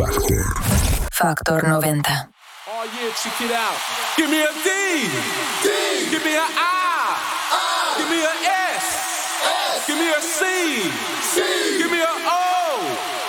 Factor 90. Oh yeah, check it out. Give me a D. D. Give me a I. I. Give me a S. S. Give me a C. C. Give me a O.